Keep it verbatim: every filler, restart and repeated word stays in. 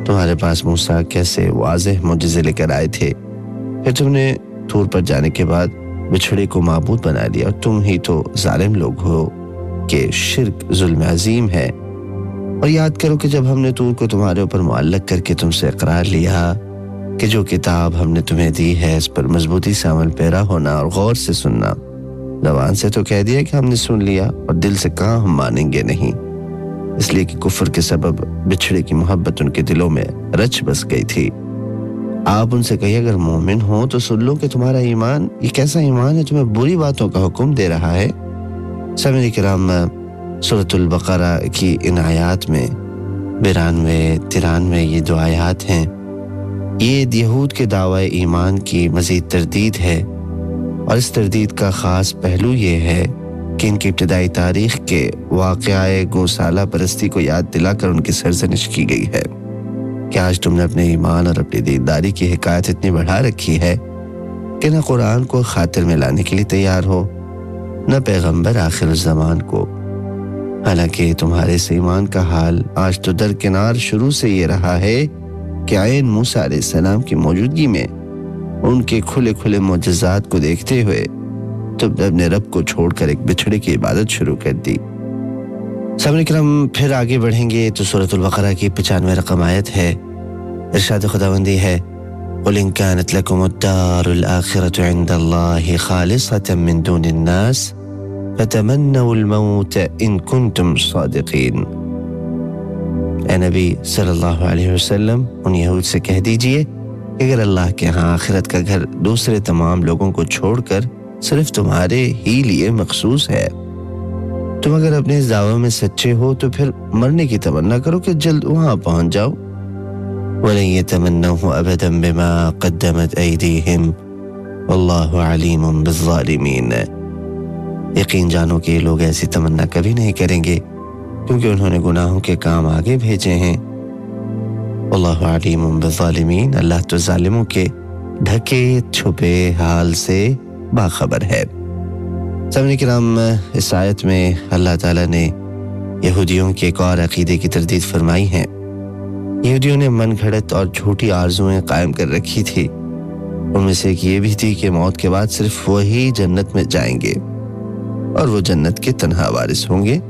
تمہارے پاس موسیٰ کیسے واضح معجزے لے کر آئے تھے، پھر تم نے طور پر جانے کے بعد بچھڑے کو معبود بنا لیا، اور تم ہی تو ظالم لوگ ہو کہ شرک ظلم عظیم ہے۔ اور یاد کرو کہ جب ہم نے طور کو تمہارے اوپر معلق کر کے تم سے اقرار لیا کہ جو کتاب ہم نے تمہیں دی ہے اس پر مضبوطی سے عمل پیرا ہونا اور غور سے سننا، زبان سے تو کہہ دیا کہ ہم نے سن لیا، اور دل سے کہاں ہم مانیں گے نہیں، اس لیے کہ کفر کے سبب بچھڑے کی محبت ان کے دلوں میں رچ بس گئی تھی۔ آپ ان سے کہیے اگر مومن ہوں تو سن لو کہ تمہارا ایمان یہ کیسا ایمان ہے تمہیں بری باتوں کا حکم دے رہا ہے۔ سامعین کرام، سورۃ البقرہ کی ان آیات میں بانوے ترانوے یہ دو آیات ہیں، یہ یہود کے دعوی ایمان کی مزید تردید ہے، اور اس تردید کا خاص پہلو یہ ہے کہ ان کی ابتدائی تاریخ کے واقعہ گوسالہ پرستی کو یاد دلا کر ان کی سرزنش کی گئی ہے کہ آج تم نے اپنے ایمان اور اپنی دینداری کی حکایت اتنی بڑھا رکھی ہے کہ نہ قرآن کو خاطر میں لانے کے لیے تیار ہو، نہ پیغمبر آخر الزمان کو۔ حالانکہ تمہارے اس ایمان کا حال آج تو درکنار شروع سے یہ رہا ہے کہ عین موسیٰ علیہ السلام کی موجودگی میں ان کے کھلے کھلے معجزات کو دیکھتے ہوئے تم نے اپنے رب کو چھوڑ کر ایک بچھڑے کی عبادت شروع کر دی۔ سامعین کرام، پھر آگے بڑھیں گے تو سورۃ البقرہ کی پچانوے رقم آیت ہے، ارشاد خداوندی ہے قُلْ إِنْ كَانَتْ لَكُمُ الدَّارُ الْآخِرَةُ عِنْدَ اللَّهِ خَالِصَةً مِّن دُونِ النَّاسِ فَتَمَنَّوُا الْمَوْتَ إِن كُنتُمْ صَادِقِينَ۔ اے نبی صلی اللہ علیہ وسلم، ان یہود سے کہہ دیجئے کہ اگر اللہ کے ہاں آخرت کا گھر دوسرے تمام لوگوں کو چھوڑ کر صرف تمہارے ہی لیے مخصوص ہے، تم اگر اپنے اس دعوے میں سچے ہو تو پھر مرنے کی تمنا کرو کہ جلد وہاں پہنچ جاؤ۔ وَلَن يَتَمَنَّوْهُ أَبَدًا بِمَا قَدَّمَتْ أَيْدِيهِمْ وَاللَّهُ عَلِيمٌ بِالظَّالِمِينَ۔ یقین جانو کہ یہ لوگ ایسی تمنا کبھی نہیں کریں گے کیونکہ انہوں نے گناہوں کے کام آگے بھیجے ہیں۔ واللہ علیم بالظالمین، اللہ تو ظالموں کے ڈھکے چھپے حال سے باخبر ہے۔ سامعین کرام، اس آیت میں اللہ تعالیٰ نے یہودیوں کے ایک اور عقیدے کی تردید فرمائی ہے۔ یہودیوں نے من گھڑت اور جھوٹی آرزویں قائم کر رکھی تھی، ان میں سے ایک یہ بھی تھی کہ موت کے بعد صرف وہی جنت میں جائیں گے اور وہ جنت کے تنہا وارث ہوں گے،